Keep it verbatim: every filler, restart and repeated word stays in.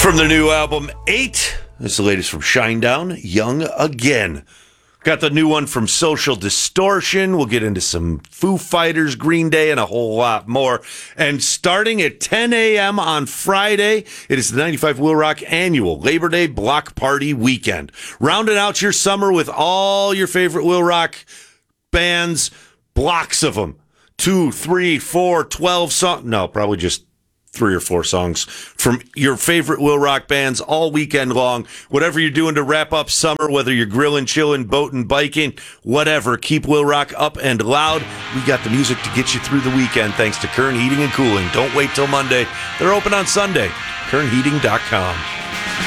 From their new album, Eight, this is the latest from Shinedown, Young Again. Got the new one from Social Distortion. We'll get into some Foo Fighters, Green Day, and a whole lot more. And starting at ten a.m. on Friday, it is the ninety-five Will Rock annual Labor Day Block Party Weekend. Rounding out your summer with all your favorite Will Rock bands, blocks of them. Two, three, four, twelve songs. No, probably just three or four songs from your favorite Will Rock bands all weekend long. Whatever you're doing to wrap up summer, whether you're grilling, chilling, boating, biking, whatever, keep Will Rock up and loud. We got the music to get you through the weekend thanks to Kern Heating and Cooling. Don't wait till Monday. They're open on Sunday. kern heating dot com.